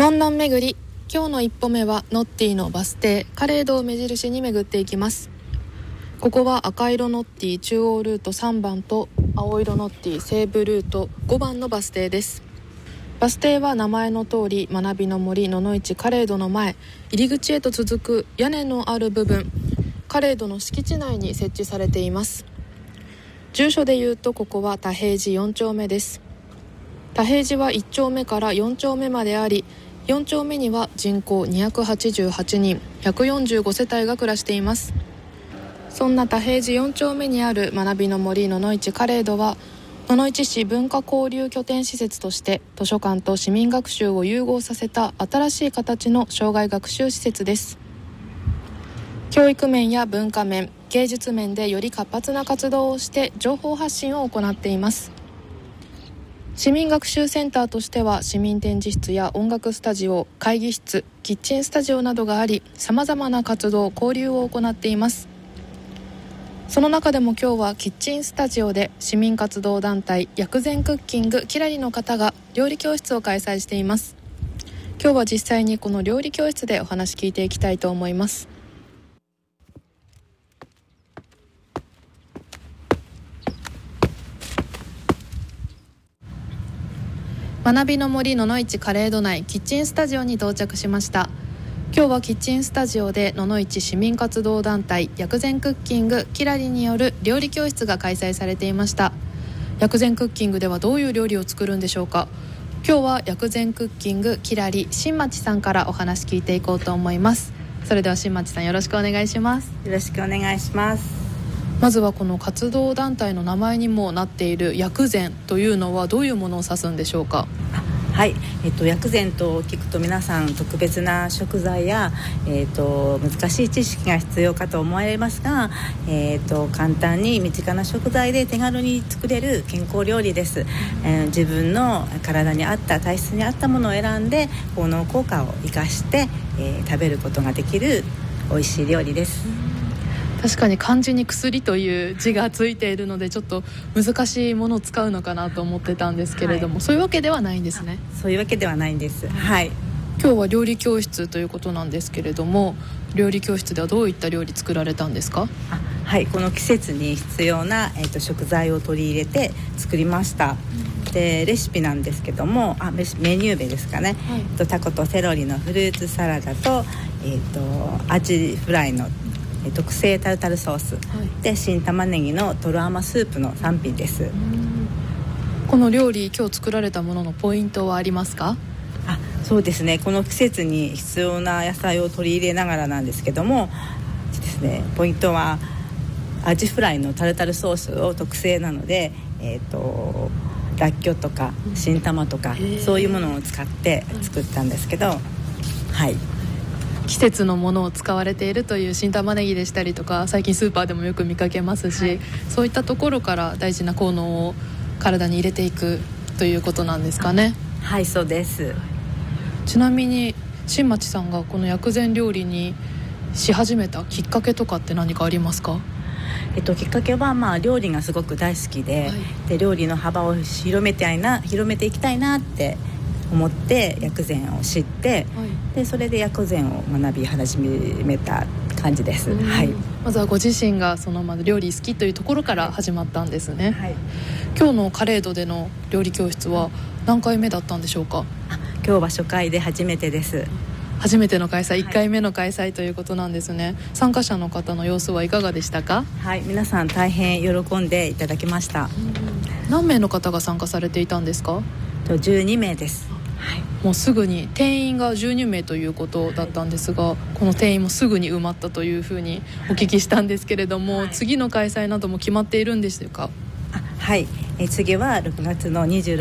ロンドン巡り、今日の一歩目はノッティのバス停カレードを目印に巡っていきます。ここは赤色ノッティ中央ルート3番と青色ノッティ西部ルート5番のバス停です。バス停は名前の通り学びの森野々市カレードの前、入り口へと続く屋根のある部分、カレードの敷地内に設置されています。住所でいうとここは田平寺4丁目です。田平寺は1丁目から4丁目まであり、4丁目には人口288人145世帯が暮らしています。そんな田平寺4丁目にある学びの森野々市カレードは、野々市市文化交流拠点施設として図書館と市民学習を融合させた新しい形の生涯学習施設です。教育面や文化面、芸術面でより活発な活動をして情報発信を行っています。市民学習センターとしては市民展示室や音楽スタジオ、会議室、キッチンスタジオなどがあり、様々な活動、交流を行っています。その中でも今日はキッチンスタジオで市民活動団体薬膳クッキングキラリの方が料理教室を開催しています。今日は実際にこの料理教室でお話聞いていきたいと思います。学びの森野々市カレード内キッチンスタジオに到着しました。今日はキッチンスタジオで野々市市民活動団体薬膳クッキングキラリによる料理教室が開催されていました。薬膳クッキングではどういう料理を作るんでしょうか。今日は薬膳クッキングキラリ新町さんからお話聞いていこうと思います。それでは新町さん、よろしくお願いします。 よろしくお願いします。 まずはこの活動団体の名前にもなっている薬膳というのはどういうものを指すんでしょうか。 はい、薬膳と聞くと皆さん特別な食材や、難しい知識が必要かと思われますが、簡単に身近な食材で手軽に作れる健康料理です。自分の体に合った体質に合ったものを選んで効能効果を生かして、食べることができる美味しい料理です。 確かに漢字に薬という字がついているのでちょっと難しいものを使うのかなと思ってたんですけれども、そういうわけではないんですね。 そういうわけではないんです。はい、 今日は料理教室ということなんですけれども、料理教室ではどういった料理作られたんですか。 はい、この季節に必要な、食材を取り入れて作りました。でレシピなんですけども、メニュー名ですかね、タコとセロリのフルーツサラダと、アジフライの特製タルタルソース、で新玉ねぎのとろ甘スープの3品です。 この料理今日作られたもののポイントはありますか。 そうですね、この季節に必要な野菜を取り入れながらなんですけどもですね、ポイントはアジフライのタルタルソースを特製なので、らっきょうとか新玉とかそういうものを使って作ったんですけど、 季節のものを使われているという新玉ねぎでしたりとか、最近スーパーでもよく見かけますし、そういったところから大事な効能を体に入れていくということなんですかね。 はい、そうです。 ちなみに新町さんがこの薬膳料理にし始めたきっかけとかって何かありますか。 きっかけは、料理がすごく大好きで、で料理の幅を広めていきたいなって思って薬膳を知って、でそれで薬膳を学び始めた感じです。 まずはご自身が料理好きというところから始まったんですね。今日のカレードでの料理教室は何回目だったんでしょうか。 今日は初回で初めてです。 初めての開催、1回目の開催ということなんですね。参加者の方の様子はいかがでしたか。 皆さん大変喜んでいただきました。 何名の方が参加されていたんですか。 12名です。 もうすぐに定員が12名ということだったんですが、この定員もすぐに埋まったというふうにお聞きしたんですけれども、次の開催なども決まっているんでしょうか。 次は6月の26